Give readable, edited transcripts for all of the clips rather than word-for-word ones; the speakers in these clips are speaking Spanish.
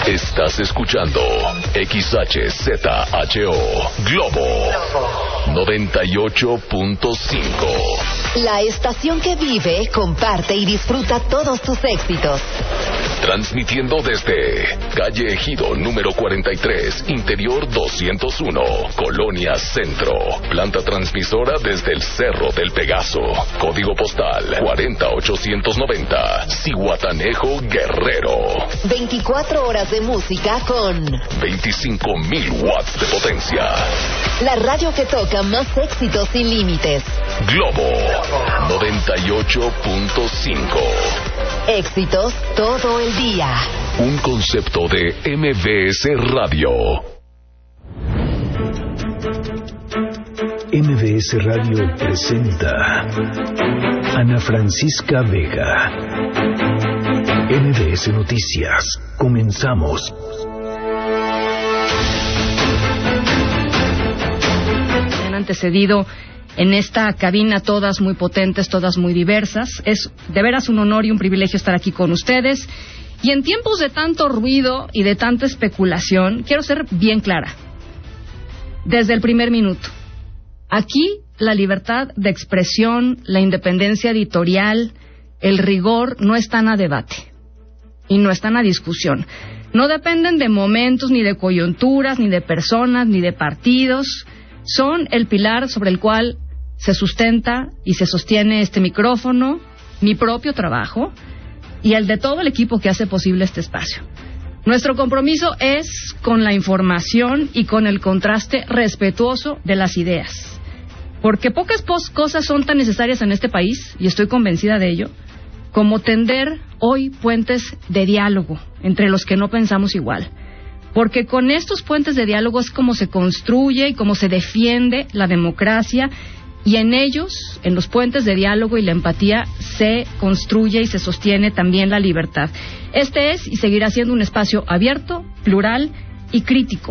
Estás escuchando XHZHO Globo 98.5. La estación que vive, comparte y disfruta todos tus éxitos. Transmitiendo desde Calle Ejido número 43, Interior 201, Colonia Centro. Planta transmisora desde el Cerro del Pegaso. Código postal 40890, Zihuatanejo, Guerrero. 24 horas de música con 25,000 watts de potencia. La radio que toca más éxitos sin límites. Globo 98.5. Éxitos todo el día. Un concepto de MBS Radio. MBS Radio presenta Ana Francisca Vega. MBS Noticias. Comenzamos. Me han antecedido en esta cabina, todas muy potentes, todas muy diversas. Es de veras un honor y un privilegio estar aquí con ustedes. Y en tiempos de tanto ruido y de tanta especulación, quiero ser bien clara. Desde el primer minuto. Aquí la libertad de expresión, la independencia editorial, el rigor no están a debate. Y no están a discusión. No dependen de momentos, ni de coyunturas, ni de personas, ni de partidos. Son el pilar sobre el cual se sustenta y se sostiene este micrófono, mi propio trabajo y el de todo el equipo que hace posible este espacio. Nuestro compromiso es con la información y con el contraste respetuoso de las ideas. Porque pocas cosas son tan necesarias en este país, y estoy convencida de ello, como tender hoy puentes de diálogo entre los que no pensamos igual. Porque con estos puentes de diálogo es como se construye y como se defiende la democracia, y en ellos, en los puentes de diálogo y la empatía, se construye y se sostiene también la libertad. Este es y seguirá siendo un espacio abierto, plural y crítico.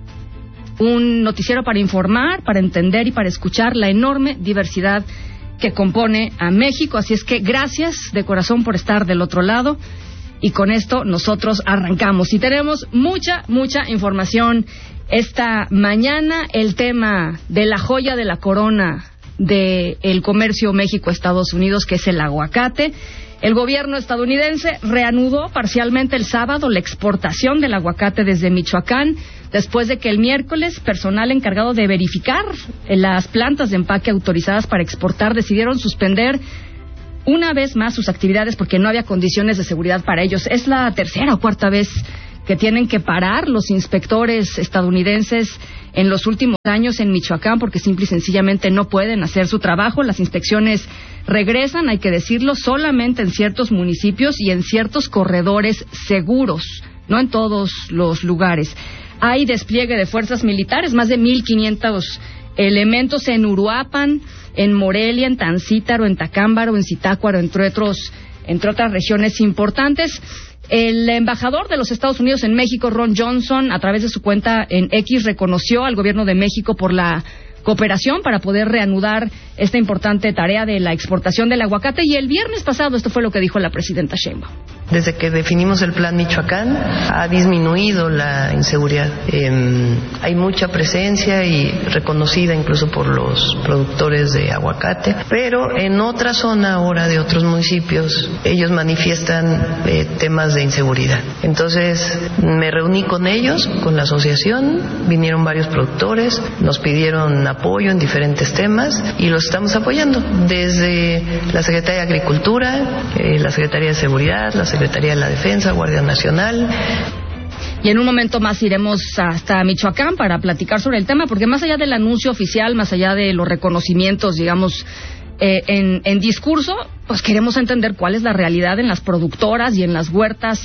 Un noticiero para informar, para entender y para escuchar la enorme diversidad que compone a México. Así es que gracias de corazón por estar del otro lado. Y con esto nosotros arrancamos. Y tenemos mucha información esta mañana. El tema de la joya de la corona del comercio México-Estados Unidos, que es el aguacate. El gobierno estadounidense reanudó parcialmente el sábado la exportación del aguacate desde Michoacán, después de que el miércoles personal encargado de verificar las plantas de empaque autorizadas para exportar decidieron suspender una vez más sus actividades porque no había condiciones de seguridad para ellos. Es la tercera o cuarta vez que tienen que parar los inspectores estadounidenses en los últimos años en Michoacán porque simple y sencillamente no pueden hacer su trabajo. Las inspecciones regresan, hay que decirlo, solamente en ciertos municipios y en ciertos corredores seguros, no en todos los lugares. Hay despliegue de fuerzas militares, más de 1,500 elementos en Uruapan, en Morelia, en Tancítaro, en Tacámbaro, en Zitácuaro, entre otras regiones importantes. El embajador de los Estados Unidos en México, Ron Johnson, a través de su cuenta en X, reconoció al gobierno de México por la cooperación para poder reanudar esta importante tarea de la exportación del aguacate. Y el viernes pasado esto fue lo que dijo la presidenta Sheinbaum. Desde que definimos el Plan Michoacán ha disminuido la inseguridad. Hay mucha presencia y reconocida incluso por los productores de aguacate, pero en otra zona ahora de otros municipios ellos manifiestan temas de inseguridad. Entonces me reuní con ellos, con la asociación, vinieron varios productores, nos pidieron apoyo en diferentes temas y los estamos apoyando desde la Secretaría de Agricultura, la Secretaría de Seguridad, la Secretaría de la Defensa, Guardia Nacional. Y en un momento más iremos hasta Michoacán para platicar sobre el tema, porque más allá del anuncio oficial, más allá de los reconocimientos, digamos, en discurso, pues queremos entender cuál es la realidad en las productoras y en las huertas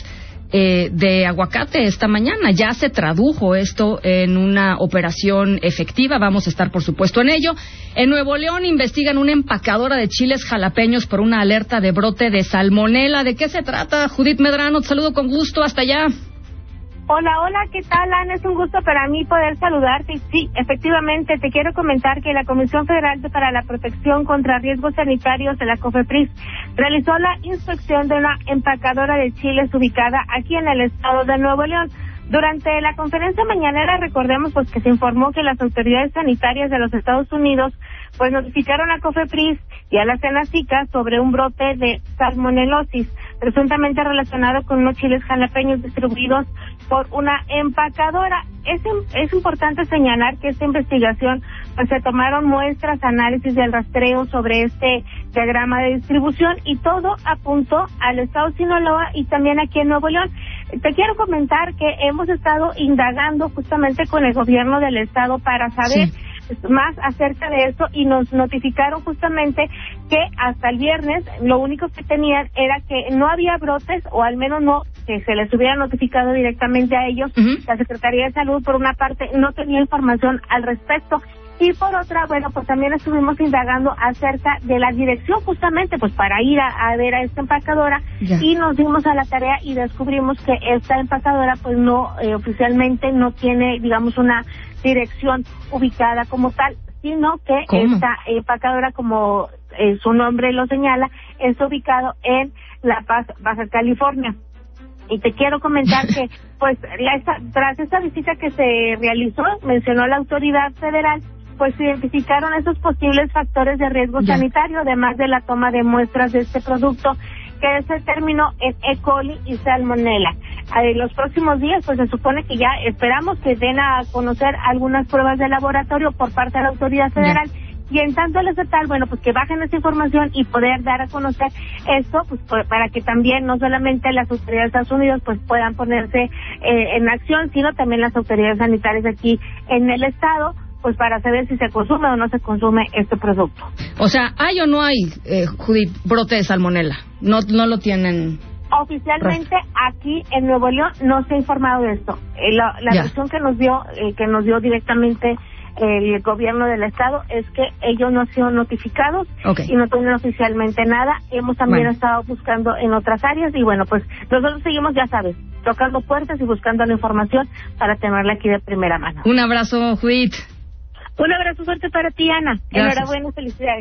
de aguacate esta mañana. Ya se tradujo esto en una operación efectiva, vamos a estar por supuesto en ello. En Nuevo León investigan una empacadora de chiles jalapeños por una alerta de brote de salmonela. ¿De qué se trata? Judith Medrano, te saludo con gusto hasta allá. Hola, ¿qué tal, Ana? Es un gusto para mí poder saludarte. Sí, efectivamente, te quiero comentar que la Comisión Federal para la Protección contra Riesgos Sanitarios de la COFEPRIS realizó la inspección de una empacadora de chiles ubicada aquí en el estado de Nuevo León. Durante la conferencia mañanera, recordemos pues que se informó que las autoridades sanitarias de los Estados Unidos pues notificaron a COFEPRIS y a la Senacica sobre un brote de salmonelosis, presuntamente relacionado con unos chiles jalapeños distribuidos por una empacadora. Es importante señalar que esta investigación pues se tomaron muestras, análisis del rastreo sobre este diagrama de distribución y todo apuntó al estado de Sinaloa y también aquí en Nuevo León. Te quiero comentar que hemos estado indagando justamente con el gobierno del estado para saber más acerca de esto y nos notificaron justamente que hasta el viernes lo único que tenían era que no había brotes, o al menos no que se les hubiera notificado directamente a ellos. La Secretaría de Salud, por una parte, no tenía información al respecto. Y por otra, bueno, pues también estuvimos indagando acerca de la dirección justamente pues para ir a ver a esta empacadora y nos dimos a la tarea y descubrimos que esta empacadora pues no, oficialmente no tiene, digamos, una dirección ubicada como tal, sino que esta empacadora, como su nombre lo señala, está ubicado en La Paz, Baja California. Y te quiero comentar que pues tras esta visita que se realizó, mencionó la autoridad federal, pues se identificaron esos posibles factores de riesgo sanitario, además de la toma de muestras de este producto, que se terminó en E. coli y salmonella. En los próximos días, pues se supone que ya esperamos que den a conocer algunas pruebas de laboratorio por parte de la autoridad federal. Y en tanto el estatal, bueno, pues que bajen esa información y poder dar a conocer esto, pues para que también no solamente las autoridades de Estados Unidos pues puedan ponerse en acción, sino también las autoridades sanitarias aquí en el estado, pues para saber si se consume o no se consume este producto. O sea, ¿hay o no hay, Judith, brote de salmonela? No lo tienen. Oficialmente aquí en Nuevo León no se ha informado de esto. La versión que nos dio directamente el gobierno del estado es que ellos no han sido notificados y no tienen oficialmente nada. Hemos también estado buscando en otras áreas y bueno, pues nosotros seguimos, ya sabes, tocando puertas y buscando la información para tenerla aquí de primera mano. Un abrazo, Judith. Un abrazo fuerte para ti, Ana. Gracias. Enhorabuena, felicidades.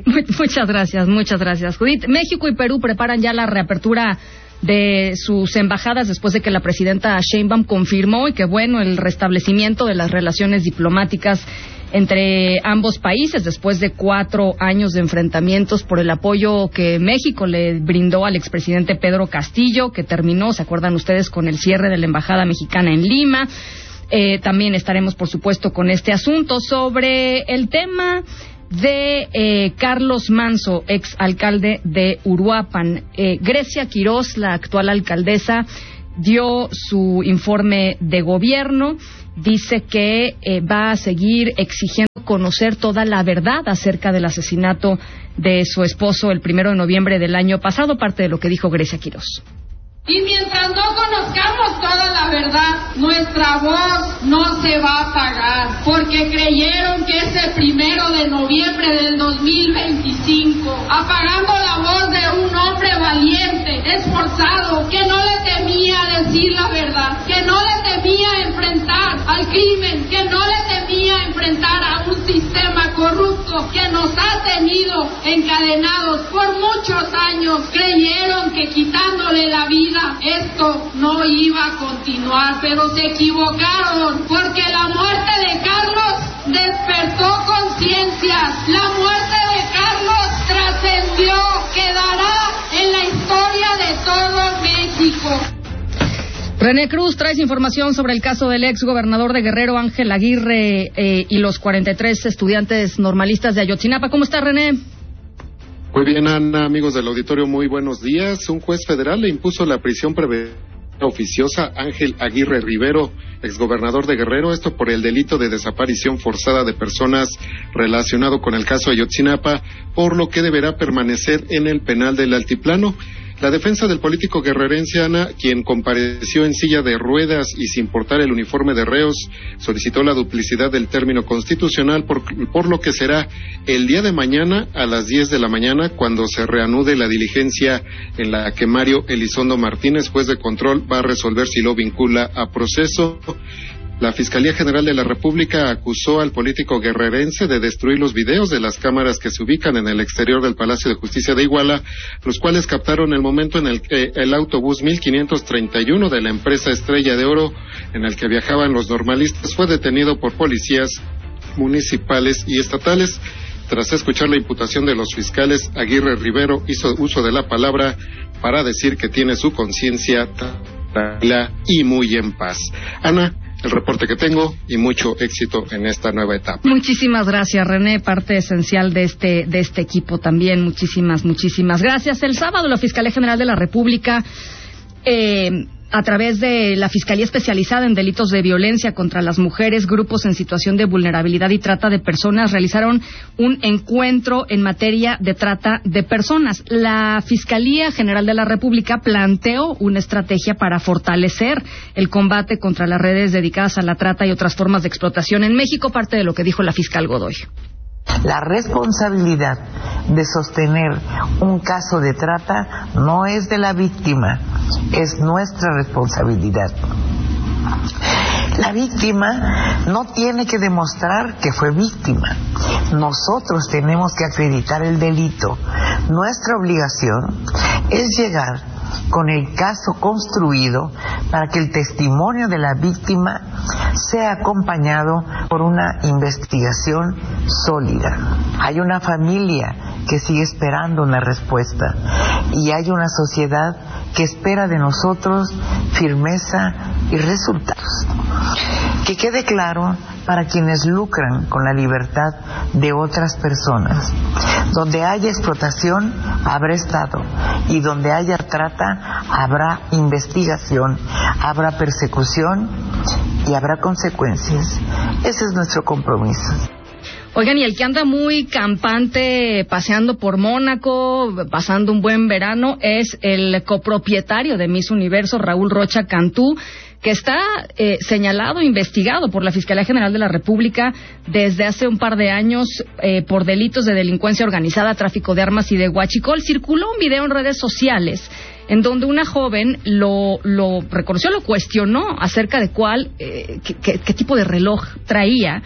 Muchas gracias, Judith. México y Perú preparan ya la reapertura de sus embajadas después de que la presidenta Sheinbaum confirmó y que bueno, el restablecimiento de las relaciones diplomáticas entre ambos países después de 4 años de enfrentamientos por el apoyo que México le brindó al expresidente Pedro Castillo, que terminó, ¿se acuerdan ustedes?, con el cierre de la embajada mexicana en Lima. También estaremos, por supuesto, con este asunto sobre el tema de Carlos Manso, exalcalde de Uruapan. Grecia Quirós, la actual alcaldesa, dio su informe de gobierno. Dice que va a seguir exigiendo conocer toda la verdad acerca del asesinato de su esposo el 1 de noviembre del año pasado, parte de lo que dijo Grecia Quirós. Y mientras no conozcamos toda la verdad, nuestra voz no se va a apagar, porque creyeron que ese 1 de noviembre del 2025, apagando la voz de un hombre valiente, esforzado, que no le temía decir la verdad, que no le temía enfrentar al crimen, que no le temía enfrentar a un sistema corrupto que nos ha tenido encadenados por muchos años, creyeron que quitándole la vida esto no iba a continuar, pero se equivocaron, porque la muerte de Carlos despertó conciencias, la muerte de Carlos trascendió, quedará en la historia de todo México. René Cruz, traes información sobre el caso del ex gobernador de Guerrero, Ángel Aguirre, y los 43 estudiantes normalistas de Ayotzinapa. ¿Cómo está, René? Muy bien, Ana, amigos del auditorio, muy buenos días. Un juez federal le impuso la prisión preventiva oficiosa a Ángel Aguirre Rivero, exgobernador de Guerrero, esto por el delito de desaparición forzada de personas relacionado con el caso Ayotzinapa, por lo que deberá permanecer en el penal del Altiplano. La defensa del político guerrerense, Ana, quien compareció en silla de ruedas y sin portar el uniforme de reos, solicitó la duplicidad del término constitucional, por lo que será el día de mañana a las 10 de la mañana cuando se reanude la diligencia en la que Mario Elizondo Martínez, juez de control, va a resolver si lo vincula a proceso. La Fiscalía General de la República acusó al político guerrerense de destruir los videos de las cámaras que se ubican en el exterior del Palacio de Justicia de Iguala, los cuales captaron el momento en el que el autobús 1531 de la empresa Estrella de Oro, en el que viajaban los normalistas, fue detenido por policías municipales y estatales. Tras escuchar la imputación de los fiscales, Aguirre Rivero hizo uso de la palabra para decir que tiene su conciencia tranquila y muy en paz. Ana, el reporte que tengo y mucho éxito en esta nueva etapa. Muchísimas gracias, René, parte esencial de este equipo también. Muchísimas gracias. El sábado la Fiscalía General de la República, a través de la Fiscalía Especializada en Delitos de Violencia contra las Mujeres, grupos en situación de vulnerabilidad y trata de personas, realizaron un encuentro en materia de trata de personas. La Fiscalía General de la República planteó una estrategia para fortalecer el combate contra las redes dedicadas a la trata y otras formas de explotación en México, parte de lo que dijo la fiscal Godoy. La responsabilidad de sostener un caso de trata no es de la víctima, es nuestra responsabilidad. La víctima no tiene que demostrar que fue víctima. Nosotros tenemos que acreditar el delito. Nuestra obligación es llegar con el caso construido para que el testimonio de la víctima sea acompañado por una investigación sólida. Hay una familia que sigue esperando una respuesta y hay una sociedad que espera de nosotros firmeza y resultados. Que quede claro para quienes lucran con la libertad de otras personas. Donde haya explotación, habrá Estado. Y donde haya trata, habrá investigación, habrá persecución y habrá consecuencias. Ese es nuestro compromiso. Oigan, y el que anda muy campante paseando por Mónaco, pasando un buen verano, es el copropietario de Miss Universo, Raúl Rocha Cantú, que está señalado, investigado por la Fiscalía General de la República desde hace un par de años por delitos de delincuencia organizada, tráfico de armas y de huachicol. Circuló un video en redes sociales en donde una joven lo reconoció, lo cuestionó acerca de qué tipo de reloj traía.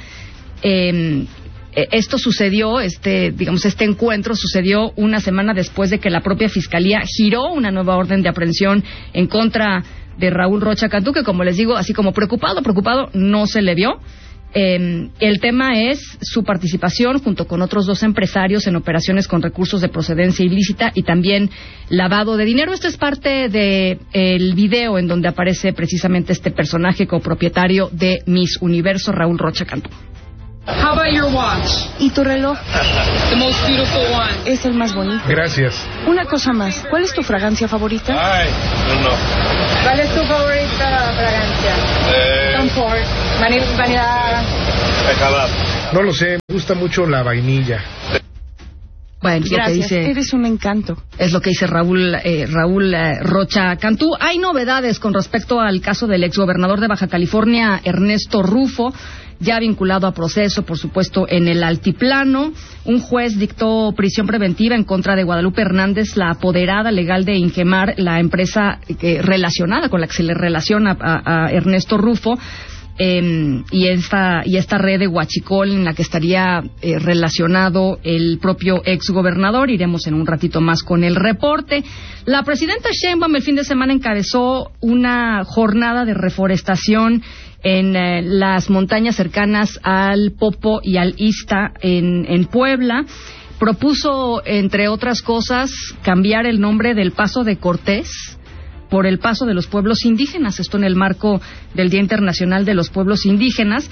Esto sucedió, este encuentro sucedió una semana después de que la propia Fiscalía giró una nueva orden de aprehensión en contra de Raúl Rocha Cantú, que, como les digo, así como preocupado no se le vio. El tema es su participación junto con otros 2 empresarios en operaciones con recursos de procedencia ilícita y también lavado de dinero. Esto es parte del video en donde aparece precisamente este personaje copropietario de Miss Universo, Raúl Rocha Cantú. How about your watch? ¿Y tu reloj? The most beautiful one. Es el más bonito. Gracias. Una cosa más, ¿cuál es tu fragancia favorita? Ay, no. ¿Cuál es tu favorita fragancia? Comfort, vanidad. No lo sé, me gusta mucho la vainilla. Bueno, gracias, eres un encanto. Es lo que dice Raúl Rocha Cantú. Hay novedades con respecto al caso del exgobernador de Baja California, Ernesto Rufo, ya vinculado a proceso, por supuesto, en el altiplano. Un juez dictó prisión preventiva en contra de Guadalupe Hernández, la apoderada legal de Ingemar, la empresa relacionada con la que se le relaciona a Ernesto Rufo. Y esta red de huachicol en la que estaría relacionado el propio exgobernador. Iremos en un ratito más con el reporte. La presidenta Sheinbaum el fin de semana encabezó una jornada de reforestación en las montañas cercanas al Popo y al Ista en Puebla. Propuso, entre otras cosas, cambiar el nombre del Paso de Cortés por el Paso de los Pueblos Indígenas, esto en el marco del Día Internacional de los Pueblos Indígenas,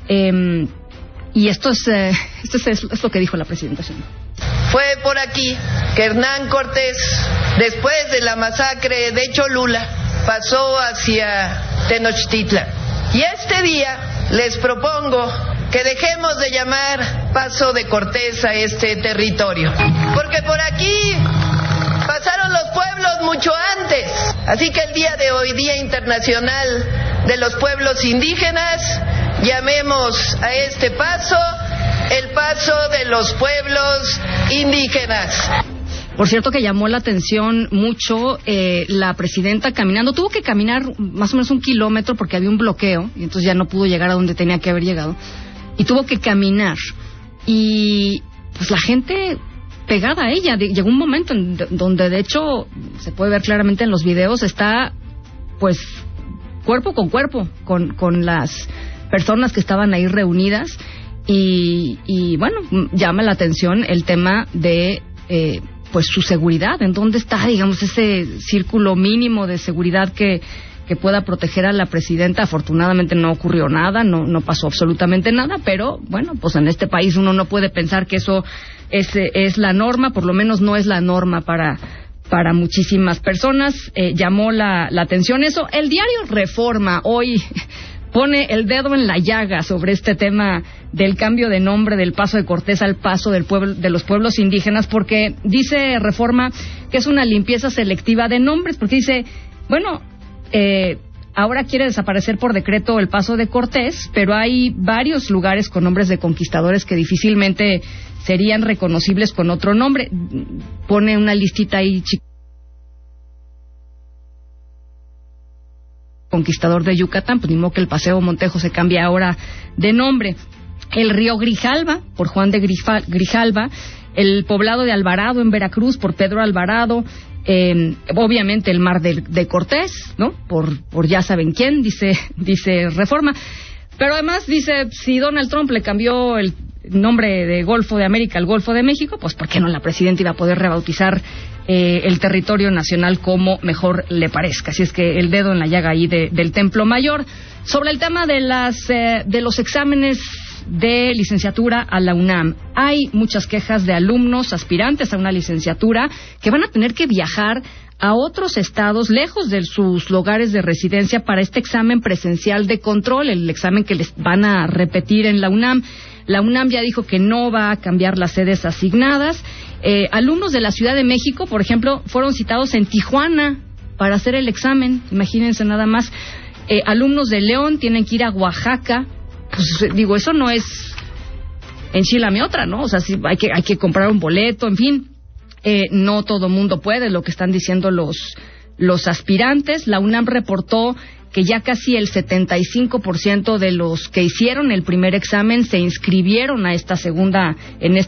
y esto es lo que dijo la presidenta Sheinbaum. Fue por aquí que Hernán Cortés, después de la masacre de Cholula, pasó hacia Tenochtitlan. Y este día les propongo que dejemos de llamar Paso de Cortés a este territorio, porque por aquí pasaron los pueblos mucho antes. Así que el día de hoy, Día Internacional de los Pueblos Indígenas, llamemos a este paso el paso de los pueblos indígenas. Por cierto que llamó la atención mucho la presidenta caminando. Tuvo que caminar más o menos 1 kilómetro porque había un bloqueo y entonces ya no pudo llegar a donde tenía que haber llegado. Y tuvo que caminar. Y pues la gente pegada a ella. Llegó un momento en donde de hecho se puede ver claramente en los videos, está pues cuerpo con cuerpo con las personas que estaban ahí reunidas. Y bueno, llama la atención el tema de pues su seguridad, en dónde está, digamos, ese círculo mínimo de seguridad que pueda proteger a la presidenta. Afortunadamente no ocurrió nada, no pasó absolutamente nada, pero bueno, pues en este país uno no puede pensar que eso es la norma, por lo menos no es la norma para muchísimas personas. Llamó la atención eso. El diario Reforma hoy pone el dedo en la llaga sobre este tema del cambio de nombre del Paso de Cortés al Paso de los pueblos indígenas, porque dice Reforma que es una limpieza selectiva de nombres, porque dice, bueno, ahora quiere desaparecer por decreto el Paso de Cortés, pero hay varios lugares con nombres de conquistadores que difícilmente serían reconocibles con otro nombre. Pone una listita ahí conquistador de Yucatán, pues ni modo que el Paseo Montejo se cambie ahora de nombre. El río Grijalva, por Juan de Grijalva, el poblado de Alvarado en Veracruz, por Pedro Alvarado, obviamente el mar de Cortés, ¿no? Por ya saben quién, dice Reforma. Pero además dice, si Donald Trump le cambió el nombre de Golfo de América al Golfo de México, pues ¿por qué no la presidenta iba a poder rebautizar el territorio nacional como mejor le parezca? Así es que el dedo en la llaga ahí del Templo Mayor. Sobre el tema de los exámenes de licenciatura a la UNAM, hay muchas quejas de alumnos aspirantes a una licenciatura que van a tener que viajar a otros estados lejos de sus lugares de residencia para este examen presencial de control, el examen que les van a repetir en la UNAM. La UNAM ya dijo que no va a cambiar las sedes asignadas. Alumnos de la Ciudad de México, por ejemplo, fueron citados en Tijuana para hacer el examen, imagínense nada más. Alumnos de León tienen que ir a Oaxaca. Pues digo, eso no es enchilame otra, ¿no? O sea, sí, hay que comprar un boleto, en fin. No todo mundo puede, lo que están diciendo los aspirantes. La UNAM reportó que ya casi el 75% de los que hicieron el primer examen se inscribieron en esta segunda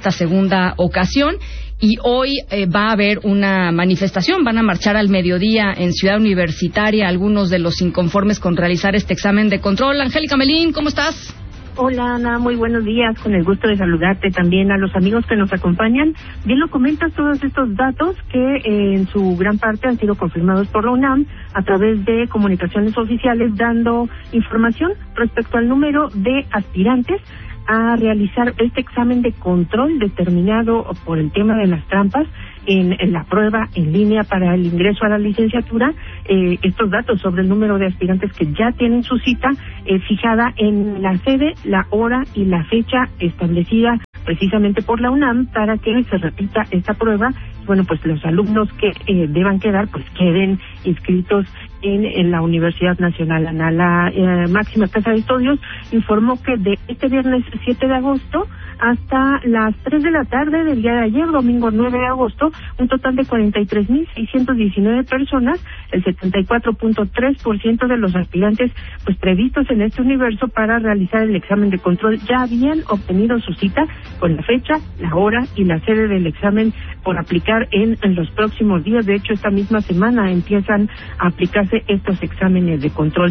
ocasión, y hoy va a haber una manifestación. Van a marchar al mediodía en Ciudad Universitaria algunos de los inconformes con realizar este examen de control. Angélica Melín, ¿cómo estás? Hola, Ana, muy buenos días, con el gusto de saludarte también a los amigos que nos acompañan. Bien lo comentas, todos estos datos que en su gran parte han sido confirmados por la UNAM a través de comunicaciones oficiales, dando información respecto al número de aspirantes a realizar este examen de control determinado por el tema de las trampas en la prueba en línea para el ingreso a la licenciatura. Estos datos sobre el número de aspirantes que ya tienen su cita fijada en la sede, la hora y la fecha establecida precisamente por la UNAM para que se repita esta prueba. Bueno, pues los alumnos que deban quedar, pues queden inscritos en la Universidad Nacional. Ana, la máxima casa de estudios informó que de este viernes 7 de agosto hasta las 3 de la tarde del día de ayer, domingo 9 de agosto, un total de 43.619 personas, el 74.3% de los aspirantes pues previstos en este universo para realizar el examen de control ya habían obtenido su cita con la fecha, la hora y la sede del examen por aplicar en los próximos días. De hecho, esta misma semana empiezan a aplicarse estos exámenes de control.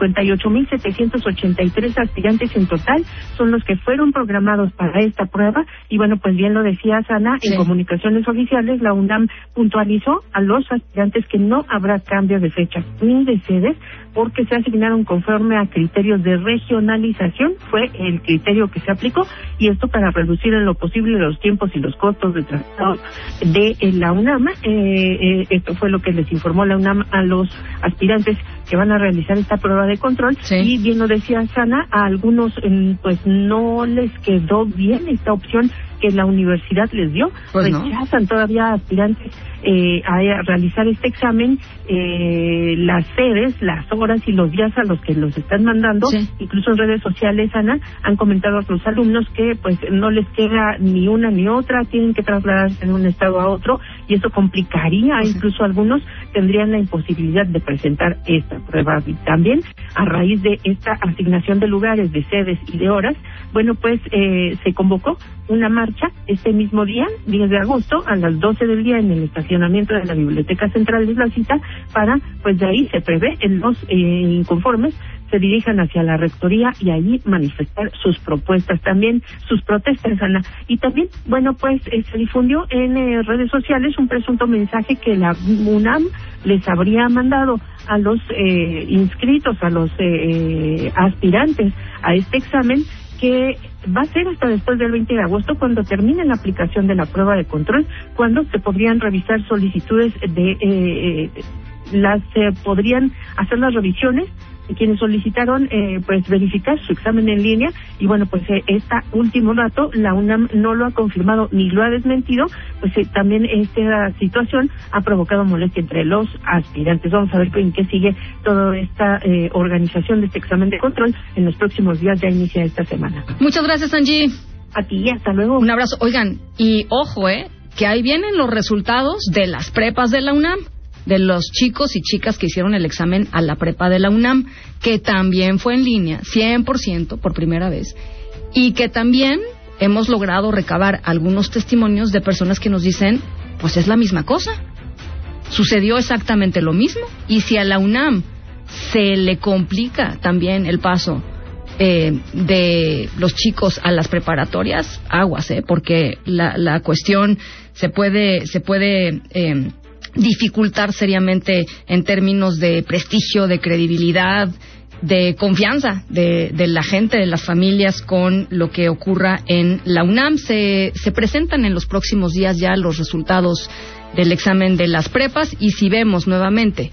58.783 aspirantes en total son los que fueron programados para esta prueba, y bueno, pues bien lo decía Ana, en comunicaciones oficiales la UNAM puntualizó a los aspirantes que no habrá cambio de fecha ni de sedes, porque se asignaron conforme a criterios de regionalización, fue el criterio que se aplicó, y esto para reducir en lo posible los tiempos y los costos de traslado de la UNAM. Esto fue lo que les informó la UNAM a los aspirantes que van a realizar esta prueba de control. Y bien lo decía Sana, a algunos pues no les quedó bien esta opción que la universidad les dio. Pues rechazan todavía aspirantes a realizar este examen, las sedes, las horas y los días a los que los están mandando, incluso en redes sociales, Ana, han comentado a los alumnos que pues no les queda ni una ni otra, tienen que trasladarse de un estado a otro, y eso complicaría, incluso algunos tendrían la imposibilidad de presentar esta prueba. Y también, a raíz de esta asignación de lugares, de sedes y de horas, bueno, pues se convocó una marcha este mismo día, 10 de agosto, a las 12 del día en el estacionamiento de la Biblioteca Central de la cita, para, pues de ahí se prevé, los inconformes se dirijan hacia la rectoría y allí manifestar sus propuestas, también sus protestas, Ana. Y también, bueno, pues se difundió en redes sociales un presunto mensaje que la UNAM les habría mandado a los inscritos, a los aspirantes a este examen, que va a ser hasta después del 20 de agosto, cuando termine la aplicación de la prueba de control, cuando se podrían revisar solicitudes de podrían hacer las revisiones de quienes solicitaron pues verificar su examen en línea. Y bueno, pues este último dato la UNAM no lo ha confirmado ni lo ha desmentido, pues también esta situación ha provocado molestia entre los aspirantes. Vamos a ver en qué sigue toda esta organización de este examen de control. En los próximos días, ya inicia esta semana. Muchas gracias, Angie. A ti, hasta luego. Un abrazo. Oigan, y ojo, que ahí vienen los resultados de las prepas de la UNAM, de los chicos y chicas que hicieron el examen a la prepa de la UNAM, que también fue en línea, 100% por primera vez, y que también hemos logrado recabar algunos testimonios de personas que nos dicen, pues es la misma cosa, sucedió exactamente lo mismo. Y si a la UNAM se le complica también el paso de los chicos a las preparatorias, aguas, porque la cuestión se puede dificultar seriamente en términos de prestigio, de credibilidad, de confianza de la gente, de las familias con lo que ocurra en la UNAM. Se presentan en los próximos días ya los resultados del examen de las prepas, y si vemos nuevamente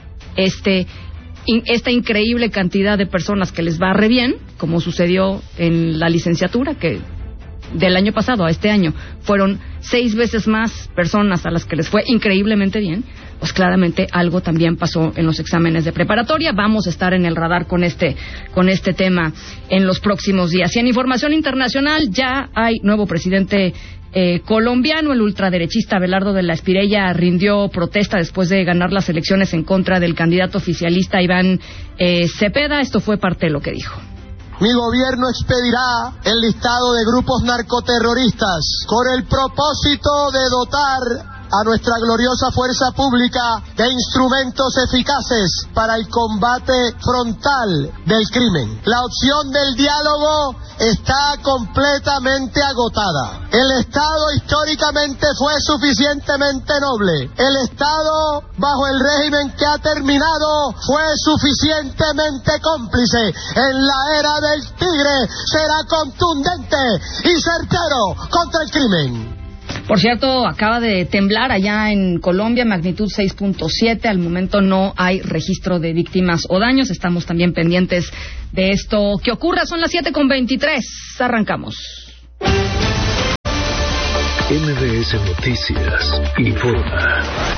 esta increíble cantidad de personas que les va re bien, como sucedió en la licenciatura, que del año pasado a este año fueron 6 veces más personas a las que les fue increíblemente bien, pues claramente algo también pasó en los exámenes de preparatoria. Vamos a estar en el radar con este tema en los próximos días. Y en información internacional, ya hay nuevo presidente colombiano. El ultraderechista Abelardo de la Espriella rindió protesta después de ganar las elecciones en contra del candidato oficialista Iván Cepeda. Esto fue parte de lo que dijo. Mi gobierno expedirá el listado de grupos narcoterroristas con el propósito de dotar a nuestra gloriosa fuerza pública de instrumentos eficaces para el combate frontal del crimen. La opción del diálogo está completamente agotada. El Estado históricamente fue suficientemente noble. El Estado, bajo el régimen que ha terminado, fue suficientemente cómplice. En la era del tigre será contundente y certero contra el crimen. Por cierto, acaba de temblar allá en Colombia, magnitud 6.7. Al momento no hay registro de víctimas o daños. Estamos también pendientes de esto que ocurra. Son las 7:23. Arrancamos. MBS Noticias informa.